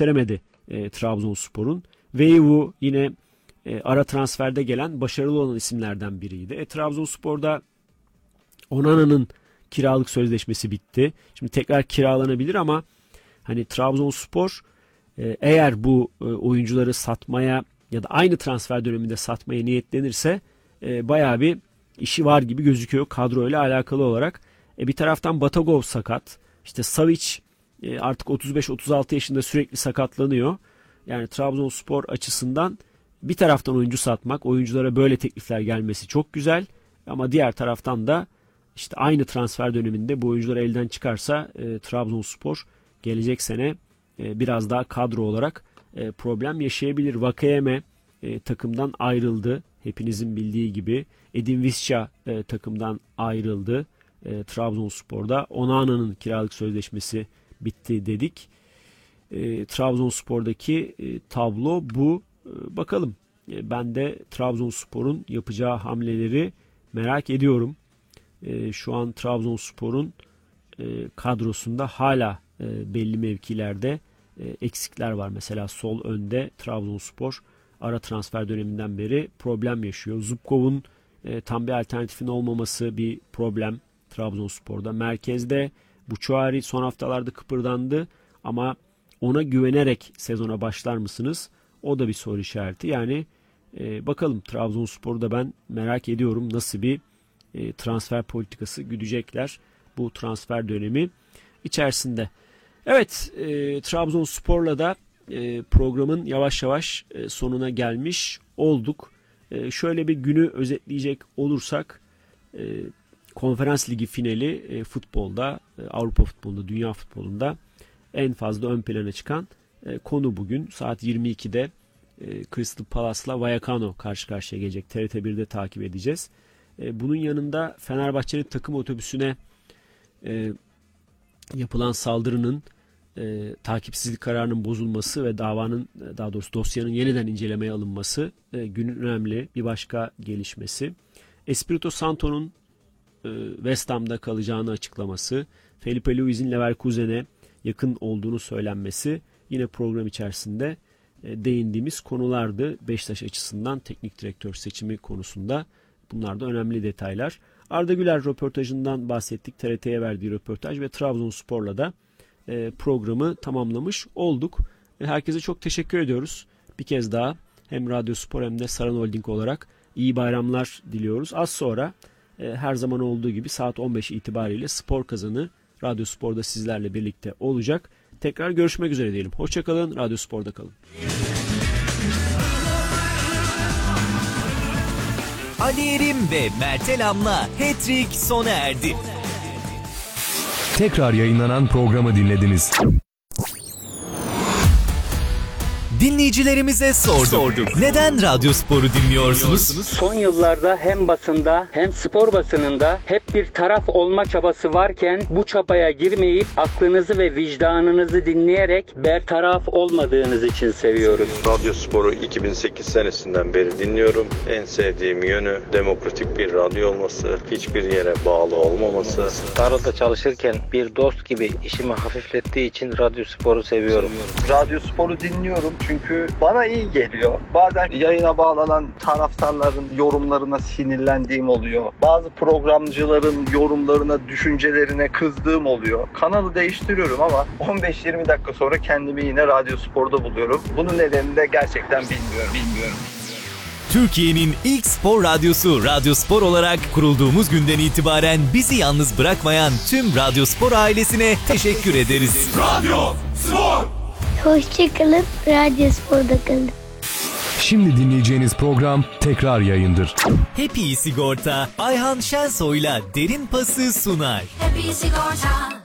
gösteremedi Trabzonspor'un. Veyvu yine ara transferde gelen başarılı olan isimlerden biriydi. Trabzonspor'da Onana'nın kiralık sözleşmesi bitti. Şimdi tekrar kiralanabilir ama hani Trabzonspor eğer bu oyuncuları satmaya ya da aynı transfer döneminde satmaya niyetlenirse bayağı bir işi var gibi gözüküyor kadroyla alakalı olarak. Bir taraftan Batagov sakat. İşte Savic artık 35-36 yaşında sürekli sakatlanıyor. Yani Trabzonspor açısından bir taraftan oyuncu satmak, oyunculara böyle teklifler gelmesi çok güzel. Ama diğer taraftan da işte aynı transfer döneminde bu oyuncular elden çıkarsa Trabzonspor gelecek sene biraz daha kadro olarak problem yaşayabilir. Vakayeme takımdan ayrıldı. Hepinizin bildiği gibi. Edin Visca takımdan ayrıldı. Trabzonspor'da. Onana'nın kiralık sözleşmesi bitti dedik. Trabzonspor'daki tablo bu. Bakalım. Ben de Trabzonspor'un yapacağı hamleleri merak ediyorum. Şu an Trabzonspor'un kadrosunda hala belli mevkilerde eksikler var. Mesela sol önde Trabzonspor ara transfer döneminden beri problem yaşıyor. Zubkov'un tam bir alternatifin olmaması bir problem Trabzonspor'da. Merkezde Buçuari son haftalarda kıpırdandı ama ona güvenerek sezona başlar mısınız? O da bir soru işareti. Yani bakalım, Trabzonspor'da ben merak ediyorum nasıl bir transfer politikası güdecekler bu transfer dönemi içerisinde. Evet, Trabzonspor'la da programın yavaş yavaş sonuna gelmiş olduk. Şöyle bir günü özetleyecek olursak Konferans Ligi finali futbolda, Avrupa futbolunda, dünya futbolunda en fazla ön plana çıkan konu bugün. Saat 22'de Crystal Palace'la Vallecano karşı karşıya gelecek. TRT1'de takip edeceğiz. Bunun yanında Fenerbahçe'nin takım otobüsüne yapılan saldırının takipsizlik kararının bozulması ve davanın, daha doğrusu dosyanın yeniden incelemeye alınması günün önemli bir başka gelişmesi. Espirito Santo'nun West Ham'da kalacağını açıklaması, Felipe Luis'in Leverkusen'e yakın olduğunu söylenmesi yine program içerisinde değindiğimiz konulardı. Beşiktaş açısından teknik direktör seçimi konusunda bunlar da önemli detaylar. Arda Güler röportajından bahsettik. TRT'ye verdiği röportaj ve Trabzonspor'la da programı tamamlamış olduk. Herkese çok teşekkür ediyoruz. Bir kez daha hem Radyo Spor hem de Saran Holding olarak iyi bayramlar diliyoruz. Az sonra her zaman olduğu gibi saat 15 itibariyle Spor Kazanı Radyo Spor'da sizlerle birlikte olacak. Tekrar görüşmek üzere diyelim. Hoşçakalın, Radyo Spor'da kalın. Ali Yerim ve Mertelam'la Hat-Trick sona erdi. Tekrar yayınlanan programı dinlediniz. Dinleyicilerimize sorduk. Neden Radyo Spor'u dinliyorsunuz? Son yıllarda hem basında hem spor basınında hep bir taraf olma çabası varken bu çabaya girmeyip aklınızı ve vicdanınızı dinleyerek bertaraf olmadığınız için seviyoruz. Radyo Spor'u 2008 senesinden beri dinliyorum. En sevdiğim yönü demokratik bir radyo olması, hiçbir yere bağlı olmaması. Tarlada çalışırken bir dost gibi işimi hafiflettiği için Radyo Spor'u seviyorum. Radyo Spor'u dinliyorum çünkü bana iyi geliyor. Bazen yayına bağlanan taraftarların yorumlarına sinirlendiğim oluyor. Bazı programcıların yorumlarına, düşüncelerine kızdığım oluyor. Kanalı değiştiriyorum ama 15-20 dakika sonra kendimi yine Radyo Spor'da buluyorum. Bunun nedenini de gerçekten bilmiyorum. Türkiye'nin ilk spor radyosu Radyo Spor olarak kurulduğumuz günden itibaren bizi yalnız bırakmayan tüm Radyo Spor ailesine teşekkür ederiz. Radyo Spor! Hoşçakalın, Radyo Spor'da kalın. Şimdi dinleyeceğiniz program tekrar yayındır. Happy Sigorta Ayhan Şensoy'la Derin Pası sunar. Happy Sigorta.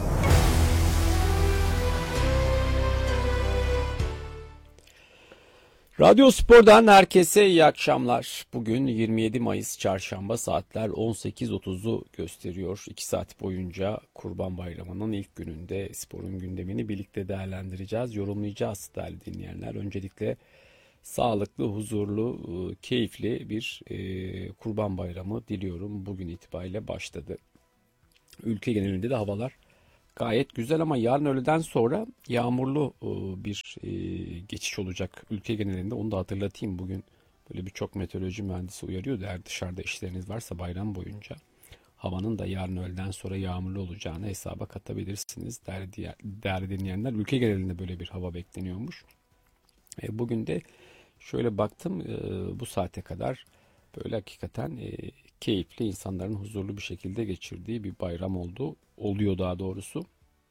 Radyo Spor'dan herkese iyi akşamlar. Bugün 27 Mayıs Çarşamba, saatler 18.30'u gösteriyor. 2 saat boyunca Kurban Bayramı'nın ilk gününde sporun gündemini birlikte değerlendireceğiz, yorumlayacağız değerli dinleyenler. Öncelikle sağlıklı, huzurlu, keyifli bir Kurban Bayramı diliyorum. Bugün itibariyle başladı. Ülke genelinde de havalar gayet güzel ama yarın öğleden sonra yağmurlu bir geçiş olacak ülke genelinde. Onu da hatırlatayım. Bugün böyle birçok meteoroloji mühendisi uyarıyordu. Eğer dışarıda işleriniz varsa bayram boyunca havanın da yarın öğleden sonra yağmurlu olacağını hesaba katabilirsiniz. Değerli dinleyenler, ülke genelinde böyle bir hava bekleniyormuş. Bugün de şöyle baktım, bu saate kadar böyle hakikaten keyifli, insanların huzurlu bir şekilde geçirdiği bir bayram oluyor daha doğrusu.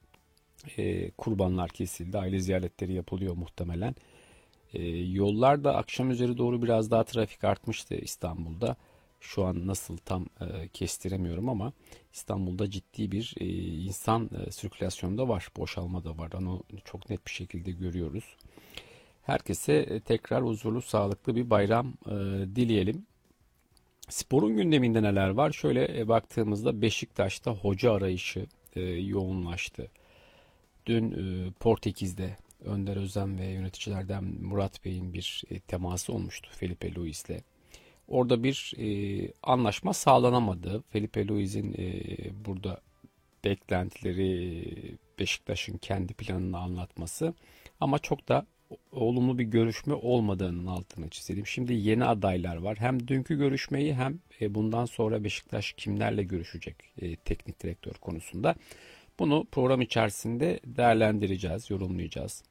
Kurbanlar kesildi, aile ziyaretleri yapılıyor muhtemelen. Yollarda akşam üzeri doğru biraz daha trafik artmıştı İstanbul'da. Şu an nasıl tam kestiremiyorum ama İstanbul'da ciddi bir insan sirkülasyonu da var, boşalma da var. Onu çok net bir şekilde görüyoruz. Herkese tekrar huzurlu, sağlıklı bir bayram dileyelim. Sporun gündeminde neler var? Şöyle baktığımızda Beşiktaş'ta hoca arayışı yoğunlaştı. Dün Portekiz'de Önder Özen ve yöneticilerden Murat Bey'in bir teması olmuştu Felipe Luis'le. Orada bir anlaşma sağlanamadı. Felipe Luis'in burada beklentileri, Beşiktaş'ın kendi planını anlatması ama çok da olumlu bir görüşme olmadığının altını çizelim. Şimdi yeni adaylar var. Hem dünkü görüşmeyi hem bundan sonra Beşiktaş kimlerle görüşecek teknik direktör konusunda. Bunu program içerisinde değerlendireceğiz, yorumlayacağız.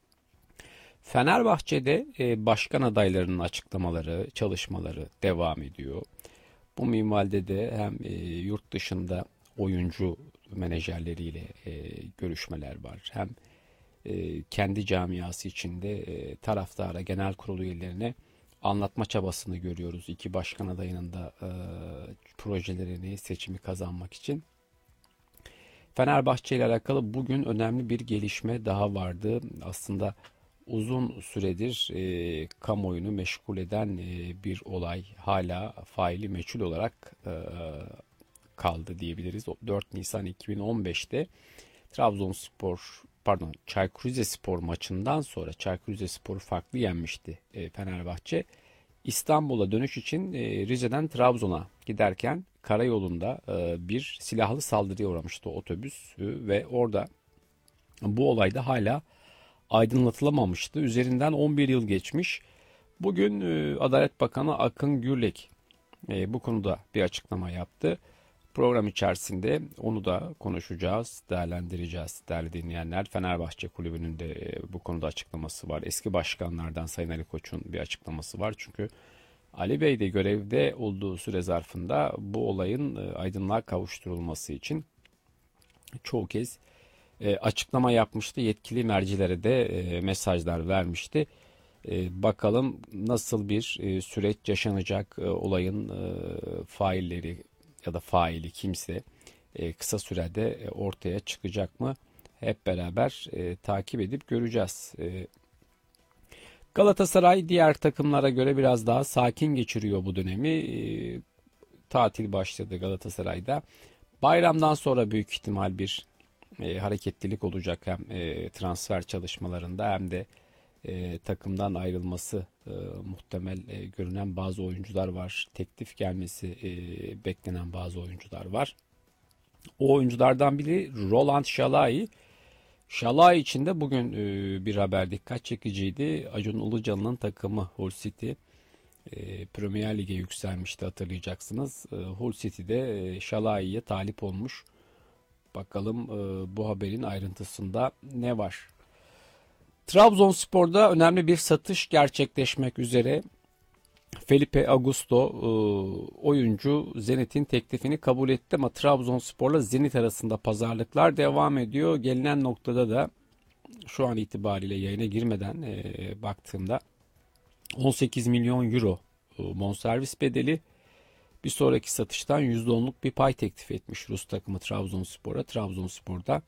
Fenerbahçe'de başkan adaylarının açıklamaları, çalışmaları devam ediyor. Bu minvalde de hem yurt dışında oyuncu menajerleriyle görüşmeler var. Hem kendi camiası içinde taraftara, genel kurulu üyelerine anlatma çabasını görüyoruz. İki başkan adayının da projelerini, seçimi kazanmak için. Fenerbahçe ile alakalı bugün önemli bir gelişme daha vardı. Aslında uzun süredir kamuoyunu meşgul eden bir olay hala faili meçhul olarak kaldı diyebiliriz. 4 Nisan 2015'te Çaykur Rizespor maçından sonra Çaykur Rizespor'u farklı yenmişti Fenerbahçe. İstanbul'a dönüş için Rize'den Trabzon'a giderken karayolunda bir silahlı saldırıya uğramıştı otobüs ve orada bu olayda hala aydınlatılamamıştı. Üzerinden 11 yıl geçmiş. Bugün Adalet Bakanı Akın Gürlek bu konuda bir açıklama yaptı. Program içerisinde onu da konuşacağız, değerlendireceğiz değerli dinleyenler. Fenerbahçe Kulübü'nün de bu konuda açıklaması var. Eski başkanlardan Sayın Ali Koç'un bir açıklaması var. Çünkü Ali Bey de görevde olduğu süre zarfında bu olayın aydınlığa kavuşturulması için çoğu kez açıklama yapmıştı. Yetkili mercilere de mesajlar vermişti. Bakalım nasıl bir süreç yaşanacak, olayın failleri ya da faili kimse kısa sürede ortaya çıkacak mı? Hep beraber takip edip göreceğiz. Galatasaray diğer takımlara göre biraz daha sakin geçiriyor bu dönemi. Tatil başladı Galatasaray'da. Bayramdan sonra büyük ihtimal bir hareketlilik olacak hem transfer çalışmalarında hem de takımdan ayrılması muhtemel görünen bazı oyuncular var. Teklif gelmesi beklenen bazı oyuncular var. O oyunculardan biri Roland Şalai. Şalai için de bugün bir haber dikkat çekiciydi. Acun Ilıcalı'nın takımı Hull City Premier Lig'e yükselmişti hatırlayacaksınız. Hull City'de Şalai'ye talip olmuş. Bakalım bu haberin ayrıntısında ne var? Trabzonspor'da önemli bir satış gerçekleşmek üzere. Felipe Augusto oyuncu Zenit'in teklifini kabul etti ama Trabzonspor'la Zenit arasında pazarlıklar devam ediyor. Gelinen noktada da şu an itibariyle yayına girmeden baktığımda 18 milyon euro bonservis bedeli, bir sonraki satıştan %10'luk bir pay teklif etmiş Rus takımı Trabzonspor'a. Trabzonspor'da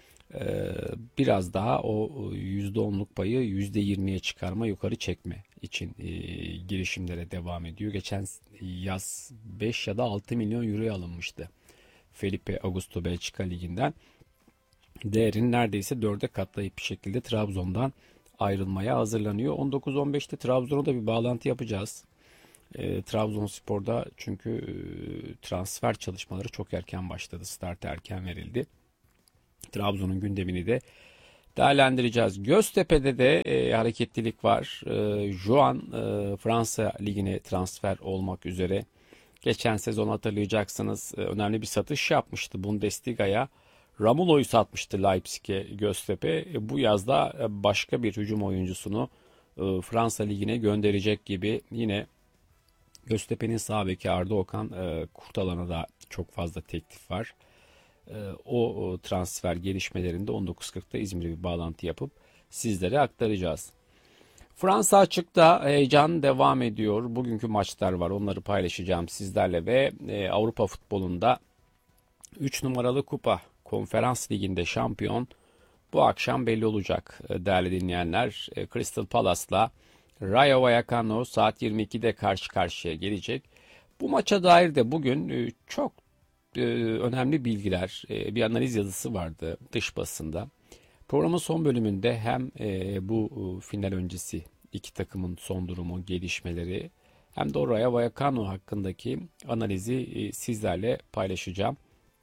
biraz daha o %10'luk payı %20'ye çıkarma, yukarı çekme için girişimlere devam ediyor. Geçen yaz 5 ya da 6 milyon euroya alınmıştı Felipe Augusto Belçika Ligi'nden. Değerini neredeyse 4'e katlayıp bir şekilde Trabzon'dan ayrılmaya hazırlanıyor. 19-15'te Trabzon'a da bir bağlantı yapacağız. Trabzonspor'da çünkü transfer çalışmaları çok erken başladı. Start erken verildi. Trabzon'un gündemini de değerlendireceğiz. Göztepe'de de hareketlilik var. Juan Fransa Ligi'ne transfer olmak üzere. Geçen sezon hatırlayacaksınız önemli bir satış yapmıştı Bundesliga'ya. Ramulo'yu satmıştı Leipzig'e Göztepe. Bu yazda başka bir hücum oyuncusunu Fransa Ligi'ne gönderecek gibi. Yine Göztepe'nin sağ beki Arda Okan Kurtalan'a da çok fazla teklif var. O transfer gelişmelerinde 19.40'da İzmir'e bir bağlantı yapıp sizlere aktaracağız. Fransa açıkta heyecan devam ediyor. Bugünkü maçlar var. Onları paylaşacağım sizlerle ve Avrupa futbolunda 3 numaralı kupa Konferans Ligi'nde şampiyon bu akşam belli olacak değerli dinleyenler. Crystal Palace'la Rayo Vallecano saat 22'de karşı karşıya gelecek. Bu maça dair de bugün çok önemli bilgiler, bir analiz yazısı vardı dış basında. Programın son bölümünde hem bu final öncesi iki takımın son durumu, gelişmeleri hem de Rayo Vallecano hakkındaki analizi sizlerle paylaşacağım.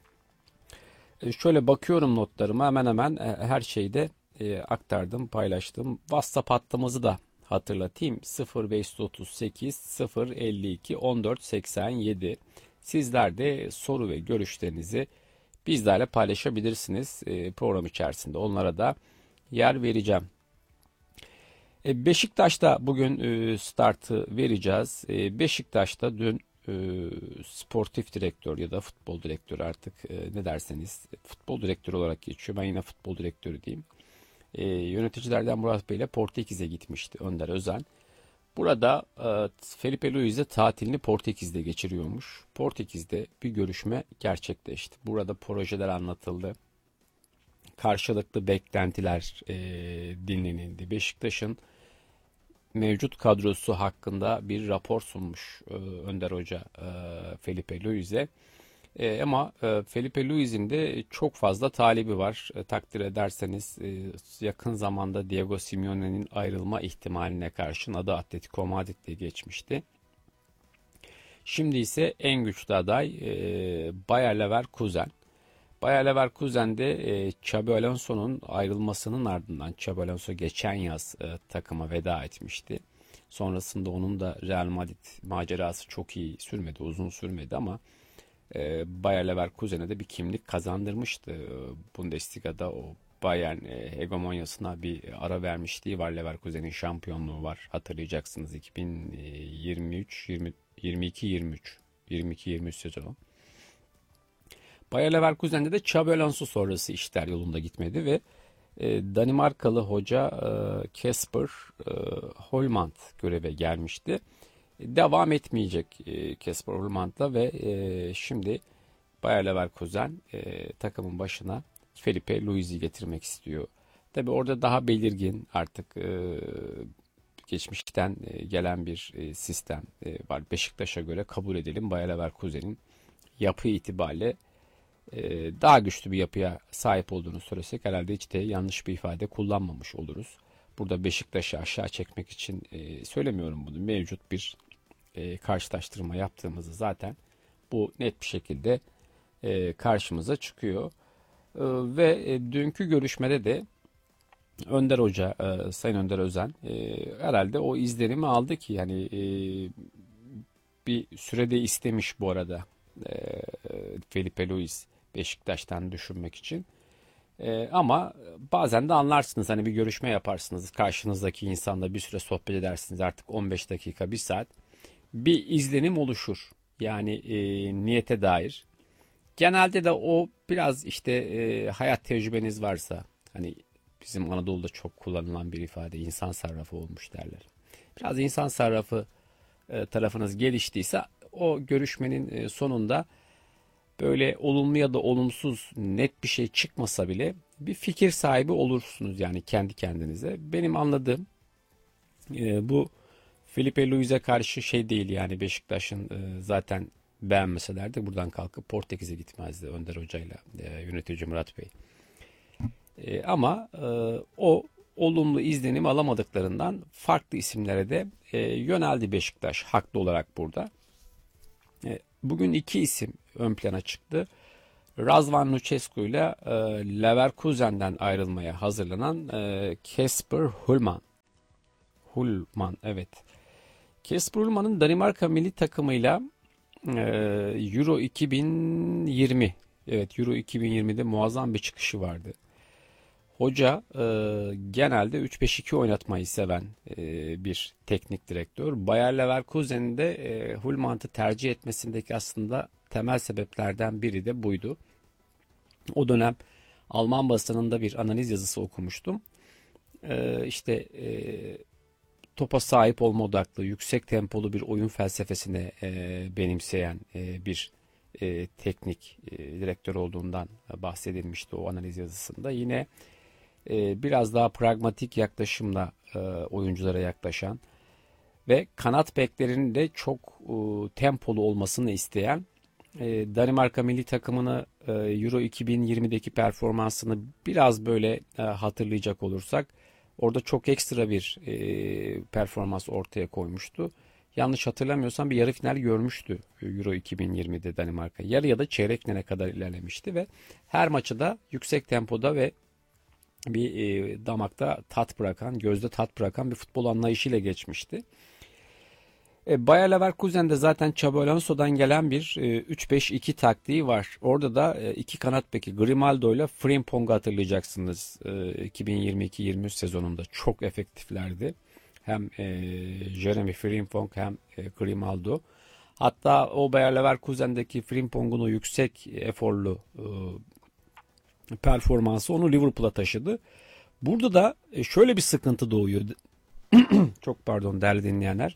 Şöyle bakıyorum notlarıma, hemen hemen her şeyde aktardım, paylaştım. WhatsApp hattımızı da hatırlatayım. 0538 052 14 87. Sizler de soru ve görüşlerinizi bizlerle paylaşabilirsiniz program içerisinde. Onlara da yer vereceğim. Beşiktaş'ta bugün startı vereceğiz. Beşiktaş'ta dün sportif direktör ya da futbol direktörü artık ne derseniz futbol direktörü olarak geçiyor. Ben yine futbol direktörü diyeyim. Yöneticilerden Murat Bey ile Portekiz'e gitmişti Önder Özen. Burada Felipe Luiz'e tatilini Portekiz'de geçiriyormuş. Portekiz'de bir görüşme gerçekleşti. Burada projeler anlatıldı. Karşılıklı beklentiler dinlenildi. Beşiktaş'ın mevcut kadrosu hakkında bir rapor sunmuş Önder Hoca Felipe Luiz'e. Ama Felipe Luiz'in de çok fazla talibi var. Takdir ederseniz yakın zamanda Diego Simeone'nin ayrılma ihtimaline karşın adı Atletico Madrid'de geçmişti. Şimdi ise en güçlü aday Bayer Leverkusen. Bayer Leverkusen'de Xabi Alonso'nun ayrılmasının ardından Xabi Alonso geçen yaz takıma veda etmişti. Sonrasında onun da Real Madrid macerası çok iyi sürmedi, uzun sürmedi ama Bayer Leverkusen'e de bir kimlik kazandırmıştı. Bundesliga'da o Bayern hegemonyasına bir ara vermişliği var. Leverkusen'in şampiyonluğu var. Hatırlayacaksınız 2022-23 sezonu. Bayer Leverkusen'de de Xabi Alonso sonrası işler yolunda gitmedi ve Danimarkalı hoca Kasper Holmand göreve gelmişti. Devam etmeyecek Kasper Holmand'la ve şimdi Bayer Leverkusen takımın başına Felipe Luiz'i getirmek istiyor. Tabi orada daha belirgin artık geçmişten gelen bir sistem var. Beşiktaş'a göre kabul edelim Bayer Leverkusen'in yapı itibariyle daha güçlü bir yapıya sahip olduğunu söylesek herhalde hiç de yanlış bir ifade kullanmamış oluruz. Burada Beşiktaş'ı aşağı çekmek için söylemiyorum bunu. Mevcut bir karşılaştırma yaptığımızda zaten bu net bir şekilde karşımıza çıkıyor. Ve dünkü görüşmede de Önder Hoca, Sayın Önder Özen herhalde o izlenimi aldı ki yani bir sürede istemiş bu arada Felipe Luis Beşiktaş'tan düşünmek için. Ama bazen de anlarsınız hani bir görüşme yaparsınız karşınızdaki insanla bir süre sohbet edersiniz artık 15 dakika 1 saat bir izlenim oluşur yani niyete dair. Genelde de o biraz işte hayat tecrübeniz varsa hani bizim Anadolu'da çok kullanılan bir ifade insan sarrafı olmuş derler. Biraz insan sarrafı tarafınız geliştiyse o görüşmenin sonunda böyle olumlu ya da olumsuz net bir şey çıkmasa bile bir fikir sahibi olursunuz yani kendi kendinize. Benim anladığım bu Felipe Luiz'e karşı şey değil yani Beşiktaş'ın zaten beğenmeseler de buradan kalkıp Portekiz'e gitmezdi Önder Hoca'yla yönetici Murat Bey. Ama o olumlu izlenim alamadıklarından farklı isimlere de yöneldi Beşiktaş haklı olarak burada. Bugün iki isim ön plana çıktı. Razvan Lucescu ile Leverkusen'den ayrılmaya hazırlanan Kasper Hjulmand. Evet. Kasper Hjulmand'ın Danimarka milli takımıyla Euro 2020, evet, Euro 2020'de muazzam bir çıkışı vardı. Hoca genelde 3-5-2 oynatmayı seven bir teknik direktör. Bayer Leverkusen'in de Hjulmand'ı tercih etmesindeki aslında temel sebeplerden biri de buydu. O dönem Alman basınında bir analiz yazısı okumuştum. Topa sahip olma odaklı, yüksek tempolu bir oyun felsefesine benimseyen bir teknik direktör olduğundan bahsedilmişti o analiz yazısında. Yine biraz daha pragmatik yaklaşımla oyunculara yaklaşan ve kanat beklerinin de çok tempolu olmasını isteyen, Danimarka milli takımını Euro 2020'deki performansını biraz böyle hatırlayacak olursak orada çok ekstra bir performans ortaya koymuştu. Yanlış hatırlamıyorsam bir yarı final görmüştü Euro 2020'de Danimarka. Yarı ya da çeyrek finale kadar ilerlemişti ve her maçı da yüksek tempoda ve bir damakta tat bırakan, gözde tat bırakan bir futbol anlayışıyla geçmişti. Bayer Leverkusen'de zaten Xabi Alonso'dan gelen bir 3-5-2 taktiği var. Orada da iki kanat beki Grimaldo ile Frimpong'u hatırlayacaksınız. 2022-23 sezonunda çok efektiflerdi. Hem Jeremy Frimpong hem Grimaldo. Hatta o Bayer Leverkusen'deki Frimpong'un o yüksek eforlu performansı onu Liverpool'a taşıdı. Burada da şöyle bir sıkıntı doğuyor. Çok pardon değerli dinleyenler.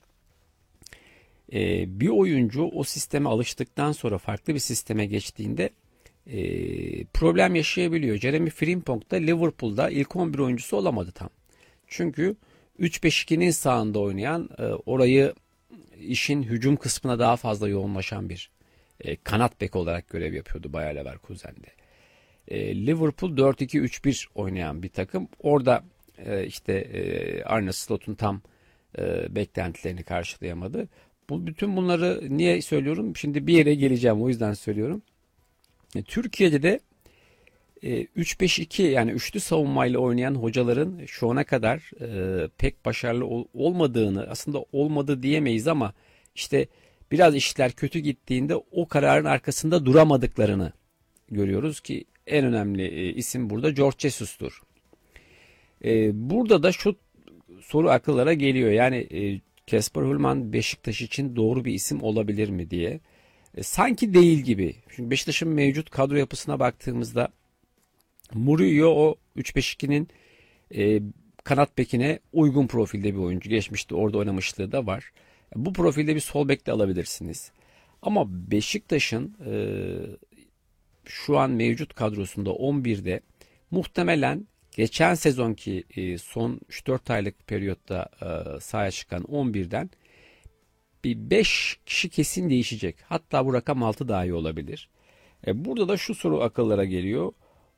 Bir oyuncu o sisteme alıştıktan sonra farklı bir sisteme geçtiğinde problem yaşayabiliyor. Jeremy Frimpong da Liverpool'da ilk 11 oyuncusu olamadı tam. Çünkü 3-5-2'nin sağında oynayan, orayı işin hücum kısmına daha fazla yoğunlaşan bir kanat bek olarak görev yapıyordu Bayer Leverkusen'de. Liverpool 4-2-3-1 oynayan bir takım. Orada Arne Slot'un tam beklentilerini karşılayamadı. Bütün bunları niye söylüyorum? Şimdi bir yere geleceğim, o yüzden söylüyorum. Türkiye'de de 3-5-2 yani üçlü savunmayla oynayan hocaların şu ana kadar pek başarılı olmadığını, aslında olmadı diyemeyiz ama işte biraz işler kötü gittiğinde o kararın arkasında duramadıklarını görüyoruz ki en önemli isim burada George Jesus'tur. Burada da şu soru akıllara geliyor. Yani Kasper Hjulmand Beşiktaş için doğru bir isim olabilir mi diye. Sanki değil gibi. Çünkü Beşiktaş'ın mevcut kadro yapısına baktığımızda Murillo o 3-5-2'nin kanat bekine uygun profilde bir oyuncu. Geçmişte orada oynamışlığı da var. Bu profilde bir sol bek de alabilirsiniz. Ama Beşiktaş'ın şu an mevcut kadrosunda 11'de muhtemelen geçen sezonki son 3-4 aylık periyotta sahaya çıkan 11'den bir 5 kişi kesin değişecek. Hatta bu rakam 6 dahi olabilir. Burada da şu soru akıllara geliyor.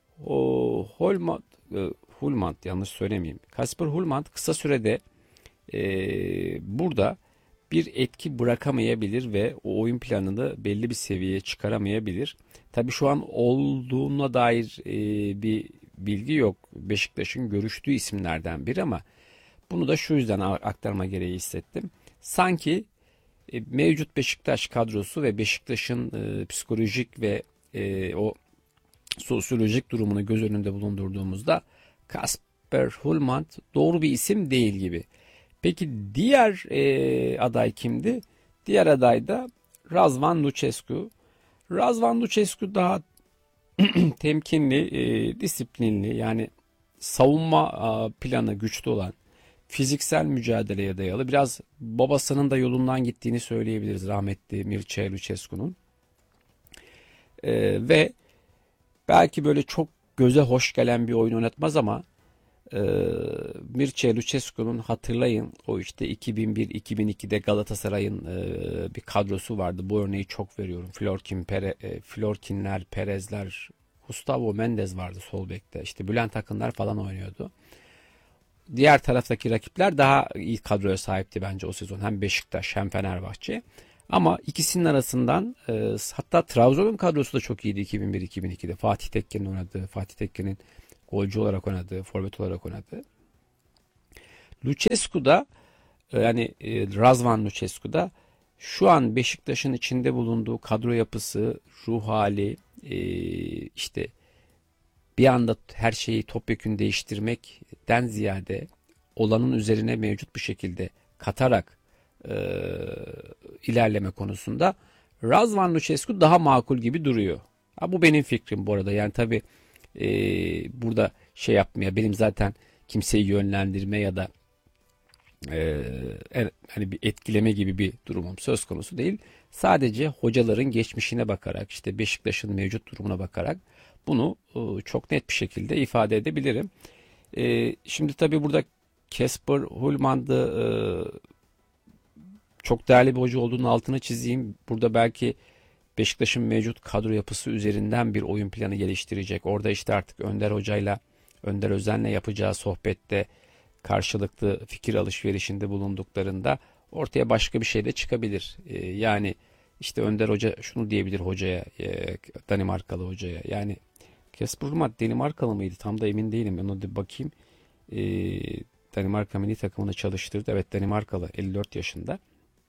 Hjulmand yanlış söylemeyeyim. Kasper Hjulmand kısa sürede burada bir etki bırakamayabilir ve o oyun planını belli bir seviyeye çıkaramayabilir. Tabii şu an olduğuna dair bir bilgi yok. Beşiktaş'ın görüştüğü isimlerden biri ama bunu da şu yüzden aktarma gereği hissettim. Sanki mevcut Beşiktaş kadrosu ve Beşiktaş'ın psikolojik ve o sosyolojik durumunu göz önünde bulundurduğumuzda Kasper Hjulmand doğru bir isim değil gibi. Peki diğer aday kimdi? Diğer aday da Razvan Lucescu. Razvan Lucescu daha temkinli, disiplinli, yani savunma planı güçlü olan, fiziksel mücadeleye dayalı, biraz babasının da yolundan gittiğini söyleyebiliriz rahmetli Mircea Lucescu'nun. Ve belki böyle çok göze hoş gelen bir oyun oynatmaz ama Mircea Lucescu'nun hatırlayın o işte 2001-2002'de Galatasaray'ın bir kadrosu vardı. Bu örneği çok veriyorum. Florkinler, Perezler, Gustavo Mendes vardı sol bekte. İşte Bülent Akınlar falan oynuyordu. Diğer taraftaki rakipler daha iyi kadroya sahipti bence o sezon. Hem Beşiktaş hem Fenerbahçe. Ama ikisinin arasından hatta Trabzon'un kadrosu da çok iyiydi 2001-2002'de. Fatih Tekke'nin oynadığı, Fatih Tekke'nin golcü olarak oynadığı, forvet olarak oynadığı. Lucescu'da yani Razvan Lucescu'da şu an Beşiktaş'ın içinde bulunduğu kadro yapısı, ruh hali, işte bir anda her şeyi topyekün değiştirmekten ziyade olanın üzerine mevcut bir şekilde katarak ilerleme konusunda Razvan Lucescu daha makul gibi duruyor. Ha, bu benim fikrim bu arada. Yani tabii burada şey yapmaya, benim zaten kimseyi yönlendirme ya da hani bir etkileme gibi bir durumum söz konusu değil. Sadece hocaların geçmişine bakarak, işte Beşiktaş'ın mevcut durumuna bakarak bunu çok net bir şekilde ifade edebilirim. Şimdi tabii burada Casper Hulman'dı, çok değerli bir hoca olduğunun altını çizeyim. Burada belki Beşiktaş'ın mevcut kadro yapısı üzerinden bir oyun planı geliştirecek. Orada işte artık Önder Hoca'yla, Önder Özen'le yapacağı sohbette, karşılıklı fikir alışverişinde bulunduklarında ortaya başka bir şey de çıkabilir. Yani işte Önder Hoca şunu diyebilir hocaya, Danimarkalı hocaya. Yani Casper Hulman Danimarkalı mıydı? Tam da emin değilim. Ona da bakayım. Danimarka milli takımını çalıştırdı. Evet, Danimarkalı, 54 yaşında.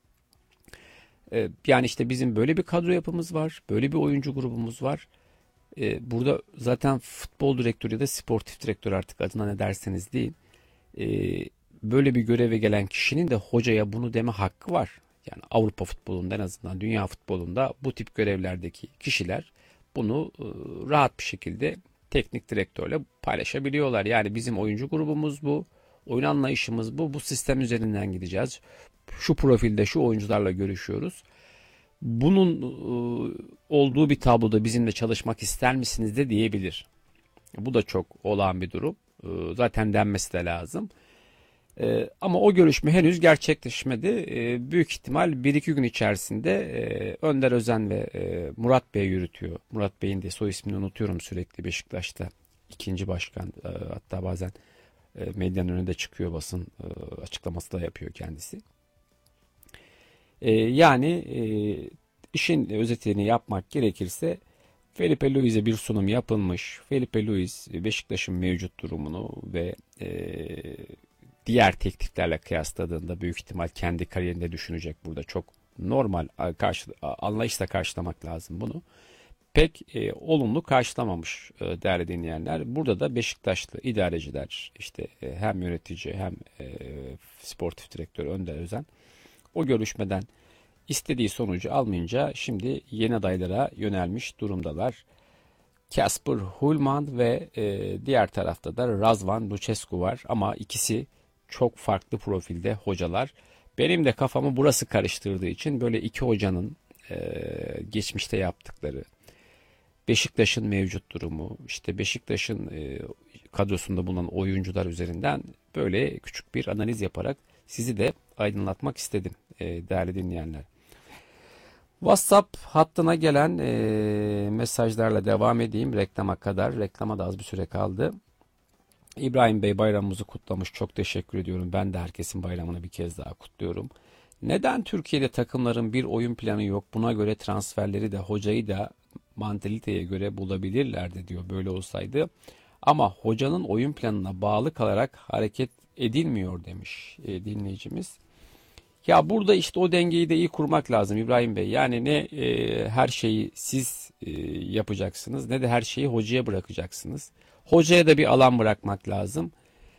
Yani işte bizim böyle bir kadro yapımız var. Böyle bir oyuncu grubumuz var. Burada zaten futbol direktörü ya da sportif direktör, artık adına ne derseniz deyin. Böyle bir göreve gelen kişinin de hocaya bunu deme hakkı var. Yani Avrupa futbolunda, en azından dünya futbolunda bu tip görevlerdeki kişiler bunu rahat bir şekilde teknik direktörle paylaşabiliyorlar. Yani bizim oyuncu grubumuz bu, oyun anlayışımız bu, bu sistem üzerinden gideceğiz. Şu profilde şu oyuncularla görüşüyoruz. Bunun olduğu bir tabloda bizimle çalışmak ister misiniz de diyebilir. Bu da çok olağan bir durum. Zaten denmesi de lazım. Ama o görüşme henüz gerçekleşmedi. Büyük ihtimal 1-2 gün içerisinde Önder Özen ve Murat Bey yürütüyor. Murat Bey'in de soy ismini unutuyorum sürekli, Beşiktaş'ta ikinci başkan, hatta bazen medyanın önünde çıkıyor, basın açıklaması da yapıyor kendisi. Yani işin özetini yapmak gerekirse Felipe Luiz'e bir sunum yapılmış. Felipe Luiz Beşiktaş'ın mevcut durumunu ve diğer tekliflerle kıyasladığında büyük ihtimal kendi kariyerinde düşünecek burada. Çok normal, anlayışla karşılamak lazım bunu. Pek olumlu karşılamamış değerli dinleyenler. Burada da Beşiktaşlı idareciler, işte hem yönetici hem sportif direktör Önder Özen o görüşmeden istediği sonucu almayınca şimdi yeni adaylara yönelmiş durumdalar. Casper Hulman ve diğer tarafta da Razvan Lucescu var, ama ikisi çok farklı profilde hocalar. Benim de kafamı burası karıştırdığı için böyle iki hocanın geçmişte yaptıkları, Beşiktaş'ın mevcut durumu, işte Beşiktaş'ın kadrosunda bulunan oyuncular üzerinden böyle küçük bir analiz yaparak sizi de aydınlatmak istedim değerli dinleyenler. WhatsApp hattına gelen mesajlarla devam edeyim reklama kadar. Reklama da az bir süre kaldı. İbrahim Bey bayramımızı kutlamış. Çok teşekkür ediyorum. Ben de herkesin bayramını bir kez daha kutluyorum. Neden Türkiye'de takımların bir oyun planı yok? Buna göre transferleri de hocayı da mantaliteye göre bulabilirlerdi diyor, böyle olsaydı. Ama hocanın oyun planına bağlı kalarak hareket edilmiyor demiş dinleyicimiz. Ya burada işte o dengeyi de iyi kurmak lazım İbrahim Bey. Yani ne her şeyi siz yapacaksınız, ne de her şeyi hocaya bırakacaksınız. Hocaya da bir alan bırakmak lazım.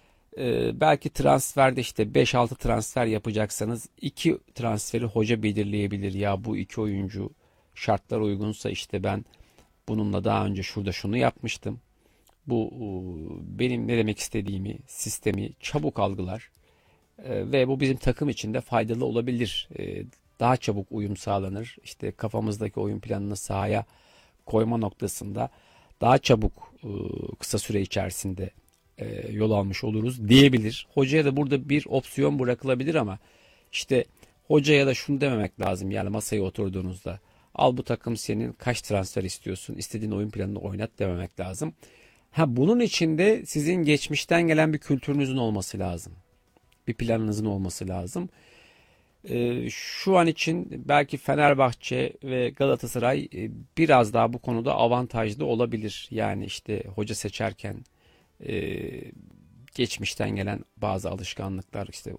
Belki transferde işte 5-6 transfer yapacaksanız 2 transferi hoca belirleyebilir. Ya bu 2 oyuncu şartlar uygunsa işte ben bununla daha önce şurada şunu yapmıştım. Bu benim ne demek istediğimi, sistemi çabuk algılar. Ve bu bizim takım için de faydalı olabilir. Daha çabuk uyum sağlanır. İşte kafamızdaki oyun planını sahaya koyma noktasında daha çabuk kısa süre içerisinde yol almış oluruz diyebilir. Hocaya da burada bir opsiyon bırakılabilir, ama işte hocaya da şunu dememek lazım. Yani masaya oturduğunuzda al bu takım senin, kaç transfer istiyorsun, istediğin oyun planını oynat dememek lazım. Bunun için de sizin geçmişten gelen bir kültürünüzün olması lazım. Bir planınızın olması lazım. Şu an için belki Fenerbahçe ve Galatasaray biraz daha bu konuda avantajlı olabilir. Yani işte hoca seçerken geçmişten gelen bazı alışkanlıklar, işte